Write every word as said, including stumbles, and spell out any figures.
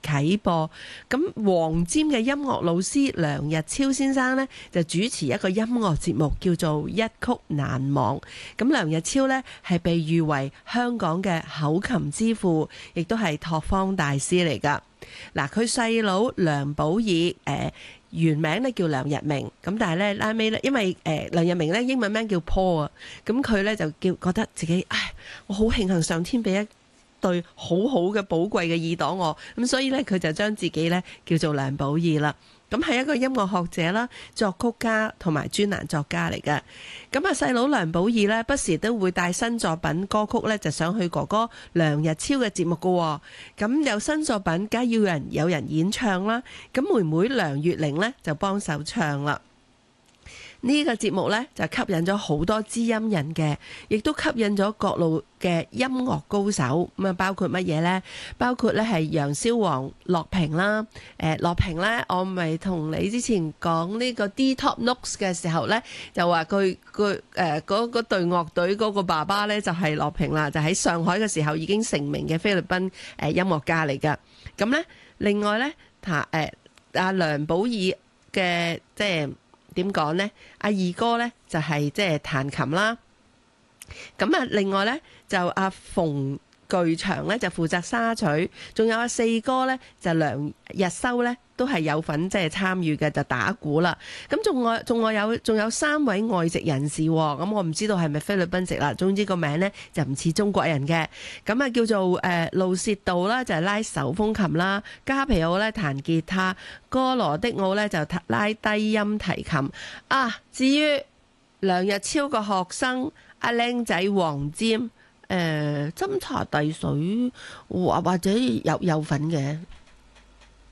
啟播。咁黃霑嘅音樂老師梁日超先生呢，就主持一個音樂節目叫做一曲難忘。咁梁日超呢，係被譽為香港嘅口琴之父，亦都係拓荒大師嚟噶。嗱，佢細佬梁寶爾誒。呃原名咧叫梁日明，咁但係咧拉尾咧，因為誒、呃、梁日明咧英文名叫 Paul 啊，咁佢咧就叫覺得自己，唉，我好慶幸上天俾一對好好嘅寶貴嘅耳朵我，咁所以咧佢就將自己咧叫做梁寶爾啦。咁係一個音樂學者啦、作曲家同埋專欄作家嚟嘅。咁啊細佬梁寶爾呢，不時都會帶新作品歌曲呢，就上去哥哥梁日超嘅節目噶。咁有新作品，梗係要有人有人演唱啦。咁妹妹梁月玲呢，就幫手唱啦。呢個節目呢，就吸引咗好多知音人嘅，亦都吸引咗各路嘅音樂高手。咁啊，包括乜嘢呢？包括咧係楊蕭王樂平啦。誒，樂平呢，我咪同你之前講呢個 D Top Notes 嘅時候呢，就話佢佢誒嗰嗰隊樂隊嗰個爸爸呢，就係樂平啦，就喺上海嘅時候已經成名嘅菲律賓誒音樂家嚟噶。咁呢，另外呢，譚誒阿梁寶爾嘅即係。點講呢？阿二哥呢，就係即係彈琴啦，咁啊另外呢，就阿馮巨祥呢，就負責沙錘，仲有阿四哥呢，就梁日修呢，都係有份即係參與嘅，就打鼓啦。咁仲外仲外有仲有三位外籍人士，咁我唔知道係咪菲律賓籍啦。總之個名呢，就唔似中國人嘅，咁啊叫做誒路薛道啦，就係拉手風琴啦；加皮奧咧彈吉他，哥羅的奧咧就拉低音提琴。啊，至於梁日超個學生阿靚仔黃霑，誒斟茶遞水或或者有有份嘅。